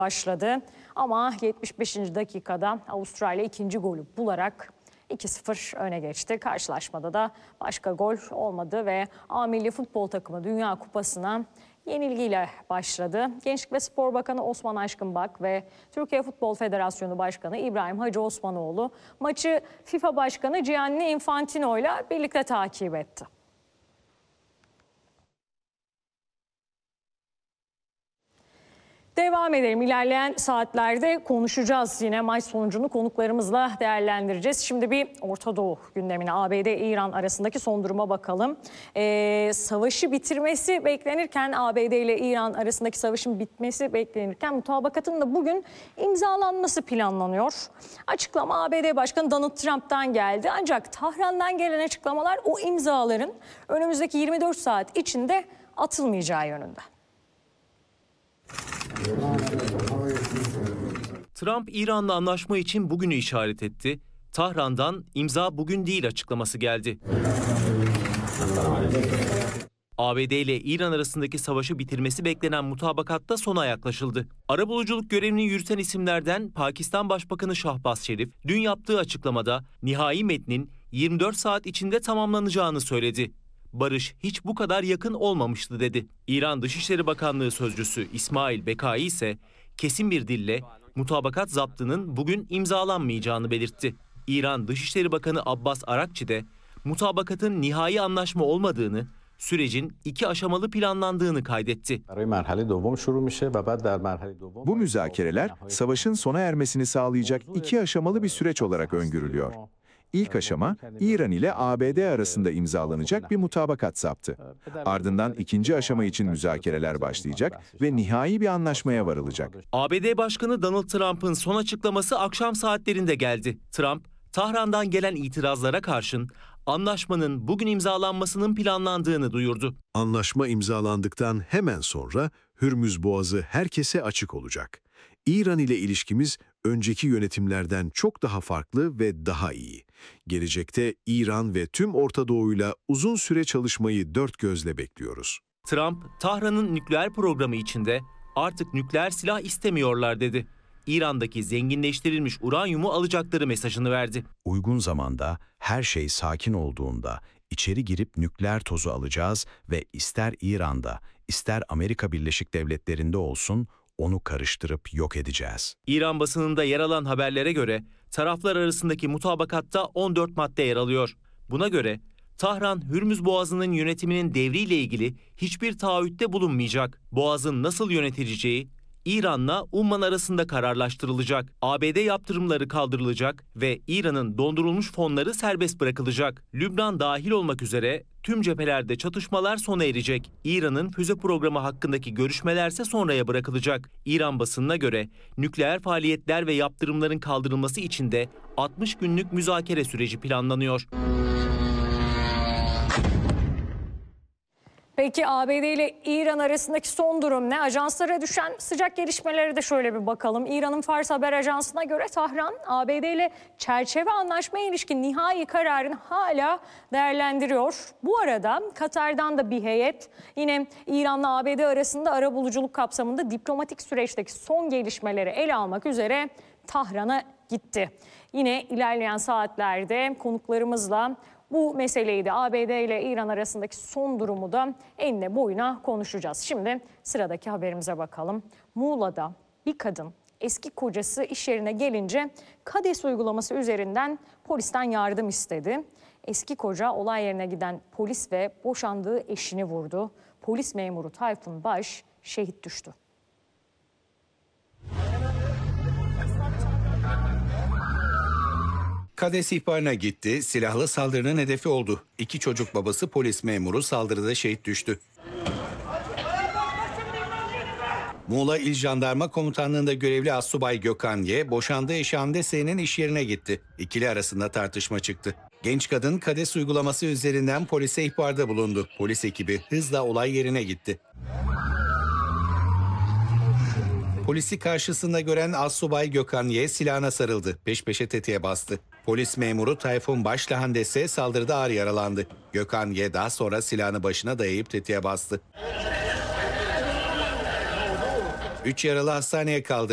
başladı. Ama 75. dakikada Avustralya ikinci golü bularak 2-0 öne geçti. Karşılaşmada da başka gol olmadı ve A Milli Futbol Takımı Dünya Kupası'na yenilgiyle başladı. Gençlik ve Spor Bakanı Osman Aşkınbak ve Türkiye Futbol Federasyonu Başkanı İbrahim Hacı Osmanoğlu maçı FIFA Başkanı Gianni Infantino ile birlikte takip etti. Devam edelim. İlerleyen saatlerde konuşacağız. Yine maç sonucunu konuklarımızla değerlendireceğiz. Şimdi bir Orta Doğu gündemine, ABD-İran arasındaki son duruma bakalım. Savaşı bitirmesi beklenirken, ABD ile İran arasındaki savaşın bitmesi beklenirken mutabakatın da bugün imzalanması planlanıyor. Açıklama ABD Başkanı Donald Trump'tan geldi. Ancak Tahran'dan gelen açıklamalar o imzaların önümüzdeki 24 saat içinde atılmayacağı yönünde. Trump, İran'la anlaşma için bugünü işaret etti. Tahran'dan imza bugün değil açıklaması geldi. ABD ile İran arasındaki savaşı bitirmesi beklenen mutabakatta sona yaklaşıldı. Arabuluculuk görevini yürüten isimlerden Pakistan Başbakanı Şahbaz Şerif, dün yaptığı açıklamada nihai metnin 24 saat içinde tamamlanacağını söyledi. Barış hiç bu kadar yakın olmamıştı dedi. İran Dışişleri Bakanlığı Sözcüsü İsmail Bekai ise kesin bir dille mutabakat zaptının bugün imzalanmayacağını belirtti. İran Dışişleri Bakanı Abbas Arakçi de mutabakatın nihai anlaşma olmadığını, sürecin 2 aşamalı planlandığını kaydetti. Bu müzakereler savaşın sona ermesini sağlayacak 2 aşamalı bir süreç olarak öngörülüyor. İlk aşama, İran ile ABD arasında imzalanacak bir mutabakat zaptı. Ardından ikinci aşama için müzakereler başlayacak ve nihai bir anlaşmaya varılacak. ABD Başkanı Donald Trump'ın son açıklaması akşam saatlerinde geldi. Trump, Tahran'dan gelen itirazlara karşın anlaşmanın bugün imzalanmasının planlandığını duyurdu. Anlaşma imzalandıktan hemen sonra Hürmüz Boğazı herkese açık olacak. İran ile ilişkimiz önceki yönetimlerden çok daha farklı ve daha iyi. Gelecekte İran ve tüm Orta Doğu'yla uzun süre çalışmayı dört gözle bekliyoruz. Trump, Tahran'ın nükleer programı içinde artık nükleer silah istemiyorlar dedi. İran'daki zenginleştirilmiş uranyumu alacakları mesajını verdi. Uygun zamanda, her şey sakin olduğunda içeri girip nükleer tozu alacağız ve ister İran'da, ister Amerika Birleşik Devletleri'nde olsun, onu karıştırıp yok edeceğiz. İran basınında yer alan haberlere göre taraflar arasındaki mutabakatta 14 madde yer alıyor. Buna göre Tahran, Hürmüz Boğazı'nın yönetiminin devriyle ilgili hiçbir taahhütte bulunmayacak. Boğazın nasıl yönetileceği İran'la Umman arasında kararlaştırılacak. ABD yaptırımları kaldırılacak ve İran'ın dondurulmuş fonları serbest bırakılacak. Lübnan dahil olmak üzere tüm cephelerde çatışmalar sona erecek. İran'ın füze programı hakkındaki görüşmelerse sonraya bırakılacak. İran basınına göre nükleer faaliyetler ve yaptırımların kaldırılması için de 60 günlük müzakere süreci planlanıyor. Peki ABD ile İran arasındaki son durum ne? Ajanslara düşen sıcak gelişmelere de şöyle bir bakalım. İran'ın Fars Haber Ajansı'na göre Tahran, ABD ile çerçeve anlaşmaya ilişkin nihai kararını hala değerlendiriyor. Bu arada Katar'dan da bir heyet yine İran'la ABD arasında arabuluculuk kapsamında diplomatik süreçteki son gelişmeleri ele almak üzere Tahran'a gitti. Yine ilerleyen saatlerde konuklarımızla bu meseleyi de ABD ile İran arasındaki son durumu da enine boyuna konuşacağız. Şimdi sıradaki haberimize bakalım. Muğla'da bir kadın eski kocası iş yerine gelince KADES uygulaması üzerinden polisten yardım istedi. Eski koca olay yerine giden polis ve boşandığı eşini vurdu. Polis memuru Tayfun Baş şehit düştü. KADES ihbarına gitti, silahlı saldırının hedefi oldu. 2 çocuk babası polis memuru saldırıda şehit düştü. Muğla İl Jandarma Komutanlığı'nda görevli Assubay Gökhan Y, boşandığı eşi Hande S'nin iş yerine gitti. İkili arasında tartışma çıktı. Genç kadın KADES uygulaması üzerinden polise ihbarda bulundu. Polis ekibi hızla olay yerine gitti. Polisi karşısında gören Assubay Gökhan Y silahına sarıldı. Peş peşe tetiğe bastı. Polis memuru Tayfun Baş'la Hande S saldırıda ağır yaralandı. Gökhan Y daha sonra silahını başına dayayıp tetiğe bastı. 3 yaralı hastaneye kaldırıldı.